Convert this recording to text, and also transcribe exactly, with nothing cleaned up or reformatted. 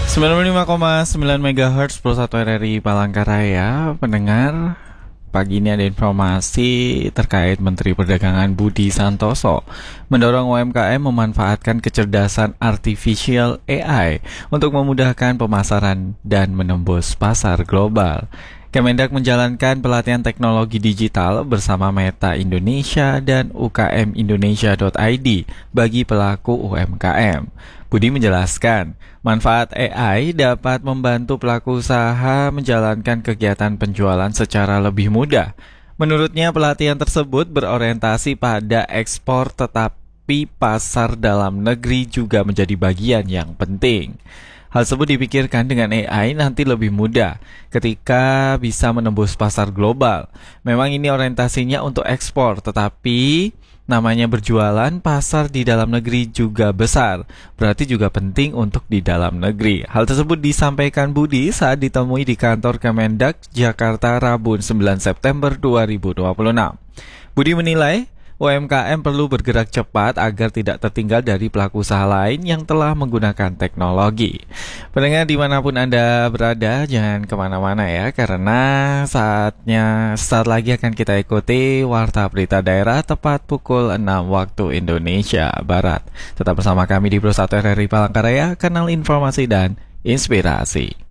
sembilan puluh lima koma sembilan megahertz Pro satu R R I Palangkaraya. Pendengar, pagi ini ada informasi terkait Menteri Perdagangan Budi Santoso mendorong U M K M memanfaatkan kecerdasan artificial A I untuk memudahkan pemasaran dan menembus pasar global. Kemendak menjalankan pelatihan teknologi digital bersama Meta Indonesia dan U K M Indonesia titik I D bagi pelaku U M K M. Budi menjelaskan, manfaat A I dapat membantu pelaku usaha menjalankan kegiatan penjualan secara lebih mudah. Menurutnya, pelatihan tersebut berorientasi pada ekspor, tetapi pasar dalam negeri juga menjadi bagian yang penting. Hal tersebut dipikirkan dengan A I nanti lebih mudah ketika bisa menembus pasar global. Memang ini orientasinya untuk ekspor, tetapi namanya berjualan, pasar di dalam negeri juga besar, berarti juga penting untuk di dalam negeri. Hal tersebut disampaikan Budi saat ditemui di kantor Kemendak Jakarta Rabu sembilan September dua ribu dua puluh enam. Budi menilai U M K M perlu bergerak cepat agar tidak tertinggal dari pelaku usaha lain yang telah menggunakan teknologi. Pendengar dimanapun Anda berada, jangan kemana-mana ya, karena saatnya saat lagi akan kita ikuti Warta Berita Daerah tepat pukul enam waktu Indonesia Barat. Tetap bersama kami di Pro satu R R I Palangkaraya, kanal informasi dan inspirasi.